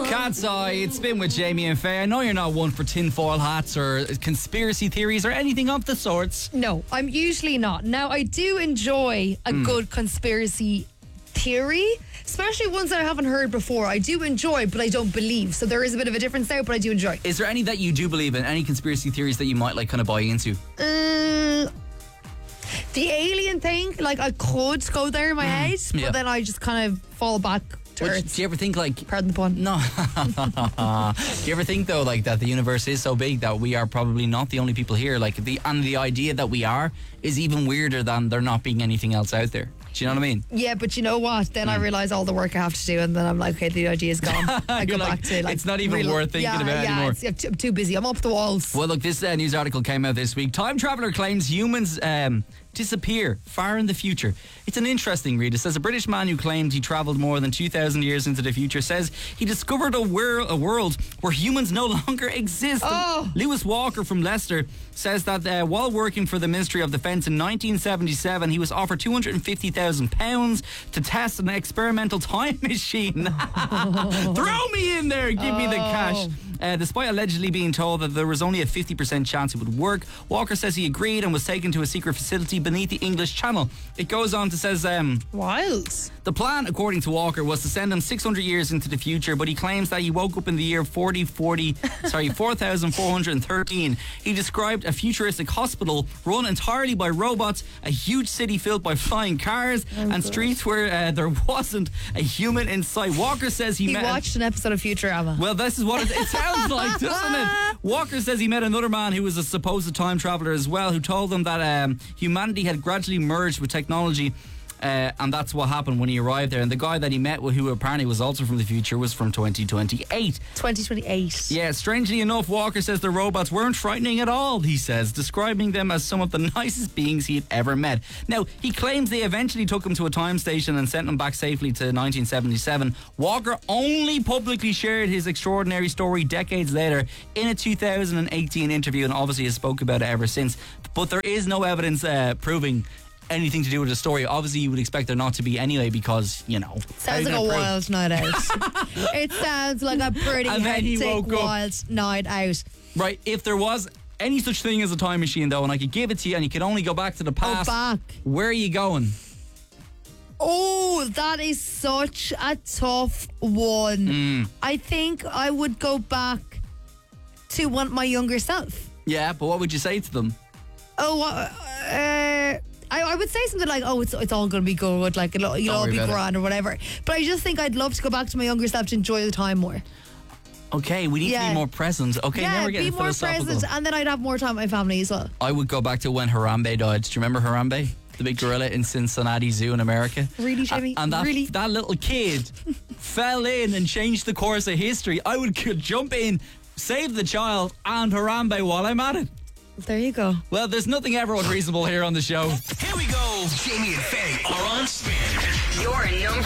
Cat's Eye, it's been with Jamie and Faye. I know you're not one for tinfoil hats or conspiracy theories or anything of the sorts. No, I'm usually not. Now, I do enjoy a good conspiracy theory, especially ones that I haven't heard before. I do enjoy, but I don't believe. So there is a bit of a difference there, but I do enjoy. Is there any that you do believe in? Any conspiracy theories that you might like kind of buy into? The alien thing, like I could go there in my head, yeah. but then I just kind of fall back to earth. Do you ever think like... Pardon the pun. No. Do you ever think though like that the universe is so big that we are probably not the only people here? Like the idea that we are is even weirder than there not being anything else out there. Do you know what I mean? Yeah, but you know what? Then I realise all the work I have to do, and then I'm like, okay, the idea's gone. I go back to like it's not even worth thinking about anymore. I'm too busy. I'm up the walls. Well, look, this news article came out this week. Time traveller claims humans disappear far in the future. It's an interesting read. It says a British man who claimed he travelled more than 2,000 years into the future says he discovered a world where humans no longer exist. Oh. Lewis Walker from Leicester says that while working for the Ministry of Defence in 1977, he was offered £250,000 to test an experimental time machine. Throw me in there, give me the cash. Despite allegedly being told that there was only a 50% chance it would work, Walker says he agreed and was taken to a secret facility beneath the English Channel. It goes on to says... Wild. The plan, according to Walker, was to send him 600 years into the future, but he claims that he woke up in the year 4413. He described a futuristic hospital run entirely by robots, a huge city filled by flying cars, and streets where there wasn't a human in sight. Walker says he watched an episode of Futurama. Well, this is what it sounds like, doesn't it? Walker says he met another man who was a supposed time traveller as well, who told him that humanity had gradually merged with technology. And that's what happened when he arrived there. And the guy that he met, who apparently was also from the future, was from 2028. 2028. Yeah, strangely enough, Walker says the robots weren't frightening at all, he says, describing them as some of the nicest beings he'd ever met. Now, he claims they eventually took him to a time station and sent him back safely to 1977. Walker only publicly shared his extraordinary story decades later in a 2018 interview, and obviously has spoke about it ever since. But there is no evidence proving anything to do with the story. Obviously you would expect there not to be anyway, because sounds like a wild night out. It sounds like a pretty hectic wild night out. Right, if there was any such thing as a time machine though, and I could give it to you and you could only go back to the past, where are you going? Oh, that is such a tough one. I think I would go back to my younger self. Yeah, but what would you say to them? I would say something like, it's all going to be good, like it'll all be grand or whatever. But I just think I'd love to go back to my younger self to enjoy the time more. Okay, we need to be more present. Okay, now we're getting philosophical. Be more present, and then I'd have more time with my family as well. I would go back to when Harambe died. Do you remember Harambe? The big gorilla in Cincinnati Zoo in America. Really, Jimmy? And that little kid fell in and changed the course of history. I would jump in, save the child and Harambe while I'm at it. There you go. Well, there's nothing ever unreasonable here on the show. Here we go. Jamie and Faye are on spin. Your number